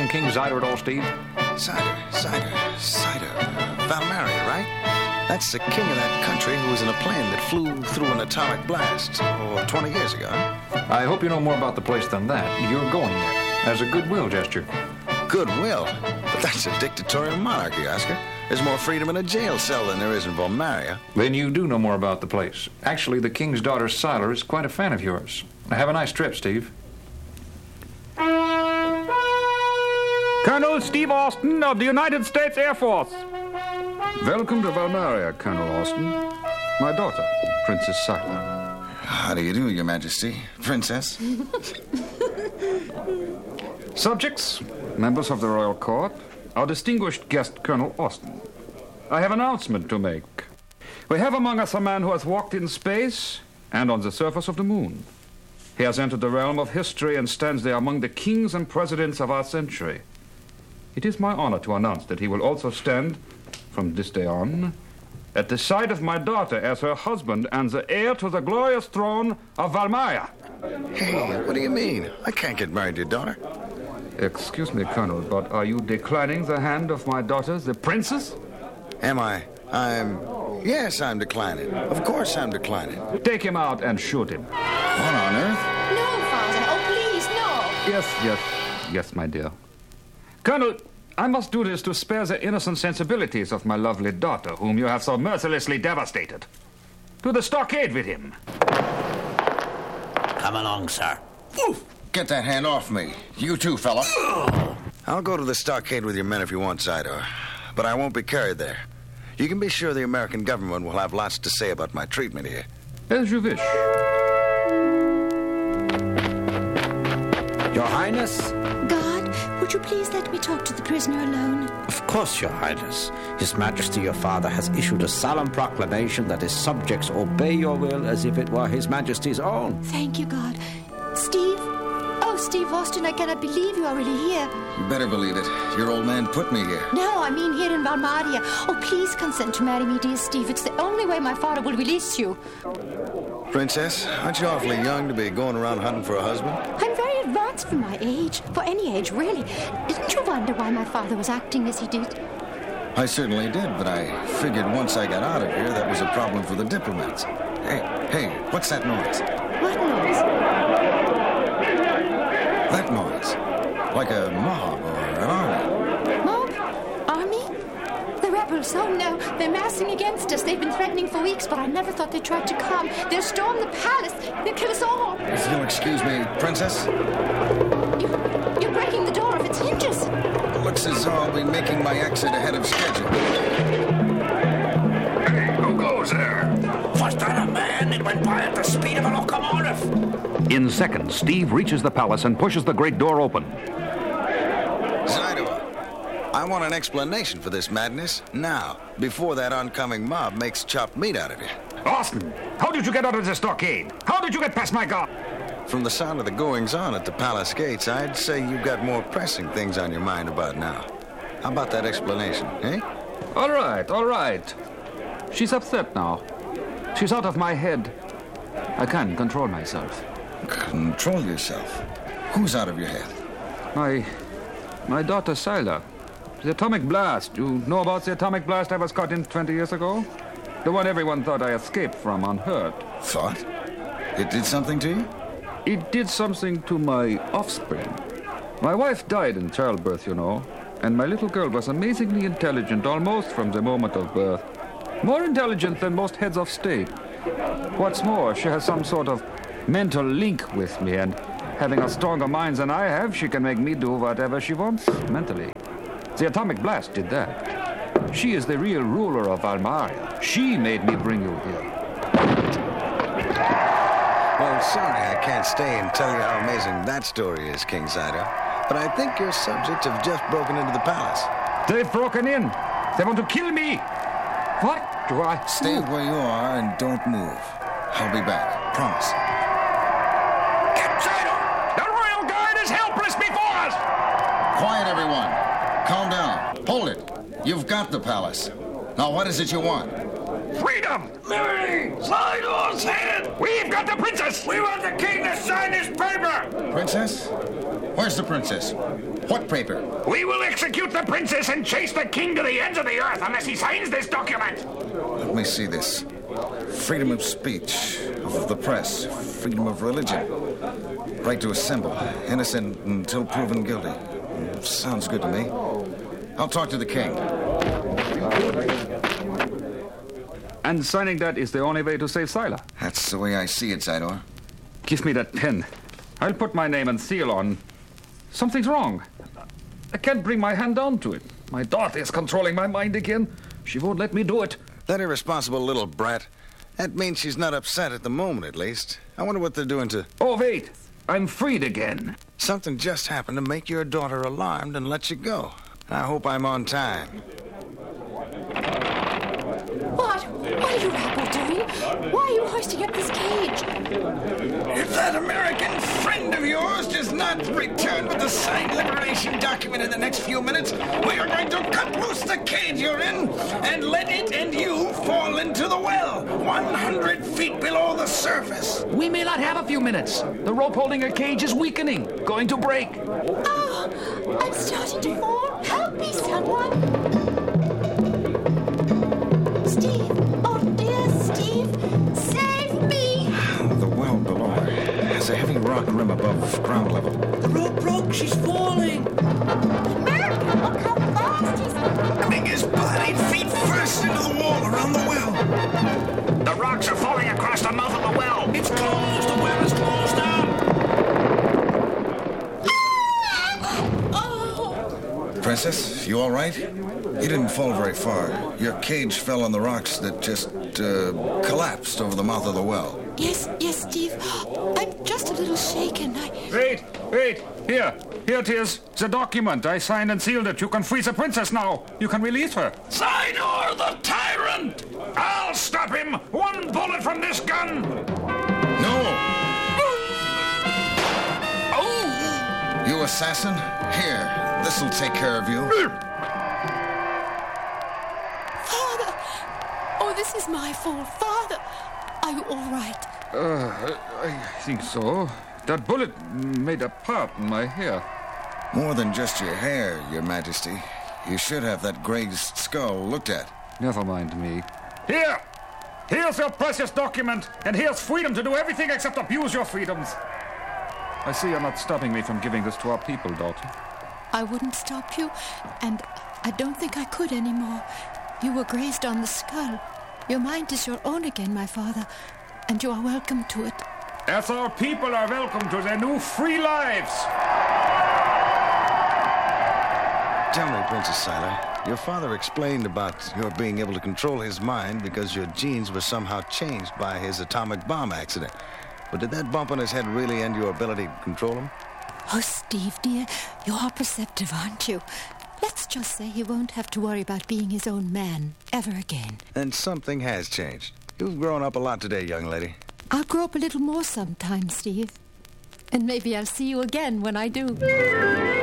King Zyder at all, Steve? Zyder. Valmaria, right? That's the king of that country who was in a plane that flew through an atomic blast, 20 years ago. I hope you know more about the place than that. You're going there as a goodwill gesture. Goodwill? But that's a dictatorial monarchy, Oscar. There's more freedom in a jail cell than there is in Valmaria. Then you do know more about the place. Actually, the king's daughter, Siler, is quite a fan of yours. Have a nice trip, Steve. Colonel Steve Austin of the United States Air Force. Welcome to Valmaria, Colonel Austin. My daughter, Princess Siler. How do you do, Your Majesty? Princess? Subjects, members of the royal court, our distinguished guest, Colonel Austin. I have an announcement to make. We have among us a man who has walked in space and on the surface of the moon. He has entered the realm of history and stands there among the kings and presidents of our century. It is my honor to announce that he will also stand, from this day on, at the side of my daughter as her husband and the heir to the glorious throne of Valmaria. Hey, what do you mean? I can't get married to your daughter. Excuse me, Colonel, but are you declining the hand of my daughter, the princess? Am I? Yes, I'm declining. Of course I'm declining. Take him out and shoot him. What on earth? No, Father. Oh, please, no. Yes, my dear. Colonel, I must do this to spare the innocent sensibilities of my lovely daughter, whom you have so mercilessly devastated. To the stockade with him. Come along, sir. Oof. Get that hand off me. You too, fella. I'll go to the stockade with your men if you want, Zyder. But I won't be carried there. You can be sure the American government will have lots to say about my treatment here. As you wish. Your Highness? God, would you please let me talk to the prisoner alone? Of course, Your Highness. His Majesty your father has issued a solemn proclamation that his subjects obey your will as if it were His Majesty's own. Thank you, God. Steve? Oh, Steve Austin, I cannot believe you are really here. You better believe it. Your old man put me here. No, I mean here in Valmaria. Oh, please consent to marry me, dear Steve. It's the only way my father will release you. Princess, aren't you awfully young to be going around hunting for a husband? I'm very advanced for my age. For any age, really. Didn't you wonder why my father was acting as he did? I certainly did, but I figured once I got out of here, that was a problem for the diplomats. Hey, what's that noise? What noise? That noise. Like a mob or an army. Mob? Army? The rebels. Oh, no. They're massing against us. They've been threatening for weeks, but I never thought they'd try to come. They'll storm the palace. They'll kill us all. If you'll excuse me, Princess. You're breaking the door off its hinges. It looks as though I'll be making my exit ahead of schedule. Hey, who goes there? Was that a man? It went by at the speed of a locomotive. In seconds, Steve reaches the palace and pushes the great door open. Zyder, I want an explanation for this madness now, before that oncoming mob makes chopped meat out of you. Austin, how did you get out of the stockade? How did you get past my guard? From the sound of the goings-on at the palace gates, I'd say you've got more pressing things on your mind about now. How about that explanation, eh? All right. She's upset now. She's out of my head. I can't control myself. Control yourself? Who's out of your head? My daughter, Siler. The atomic blast. You know about the atomic blast I was caught in 20 years ago? The one everyone thought I escaped from unhurt. Thought? It did something to you? It did something to my offspring. My wife died in childbirth, you know, and my little girl was amazingly intelligent almost from the moment of birth. More intelligent than most heads of state. What's more, she has some sort of mental link with me, and having a stronger mind than I have, she can make me do whatever she wants mentally. The atomic blast did that. She is the real ruler of Valmaria. She made me bring you here. Well, sorry I can't stay and tell you how amazing that story is, King Zyder. But I think your subjects have just broken into the palace. They've broken in. They want to kill me. What do I Stay where you are and don't move. I'll be back. Promise. Get Zyder! The royal guard is helpless before us! Quiet, everyone. Calm down. Hold it. You've got the palace. Now, what is it you want? Freedom! Liberty! Zyder's hand! We've got the princess! We want the king to sign this paper! Princess? Where's the princess? What paper? We will execute the princess and chase the king to the ends of the earth unless he signs this document. Let me see this. Freedom of speech, of the press, freedom of religion, right to assemble, innocent until proven guilty. Sounds good to me. I'll talk to the king. And signing that is the only way to save Sila. That's the way I see it, Zidor. Give me that pen. I'll put my name and seal on. Something's wrong. I can't bring my hand down to it. My daughter is controlling my mind again. She won't let me do it. That irresponsible little brat. That means she's not upset at the moment, at least. I wonder what they're doing to... Oh, wait. I'm freed again. Something just happened to make your daughter alarmed and let you go. I hope I'm on time. What are you rabble doing? Why are you hoisting up this cage? If that American friend of yours does not return with the signed liberation document in the next few minutes, we are going to cut loose the cage you're in and let it and you fall into the well, 100 feet below the surface. We may not have a few minutes. The rope holding her cage is weakening, going to break. Oh, I'm starting to fall. Help me, someone. Steve! Oh, dear Steve! Save me! The well below has a heavy rock rim above ground level. The rope broke. She's falling. American, look how fast he's Putting his body feet first into the wall around the well. The rocks are falling across the mouth of the well. It's closed. The well is closed down. Oh! Princess, you all right? You didn't fall very far. Your cage fell on the rocks that just collapsed over the mouth of the well. Yes, Steve. I'm just a little shaken. Wait. Here it is. The document. I signed and sealed it. You can free the princess now. You can release her. Zidor the tyrant! I'll stop him! One bullet from this gun! No! Oh! You assassin? Here, this'll take care of you. Father! Oh, this is my fault. Father! Are you all right? I think so. That bullet made a part in my hair. More than just your hair, Your Majesty. You should have that grazed skull looked at. Never mind me. Here's your precious document, and here's freedom to do everything except abuse your freedoms. I see you're not stopping me from giving this to our people, daughter. I wouldn't stop you, and I don't think I could anymore. You were grazed on the skull. Your mind is your own again, my father, and you are welcome to it. As our people are welcome to their new free lives. Tell me, Princess Sila, your father explained about your being able to control his mind because your genes were somehow changed by his atomic bomb accident. But did that bump on his head really end your ability to control him? Oh, Steve, dear, you are perceptive, aren't you? Let's just say he won't have to worry about being his own man ever again. And something has changed. You've grown up a lot today, young lady. I'll grow up a little more sometime, Steve. And maybe I'll see you again when I do.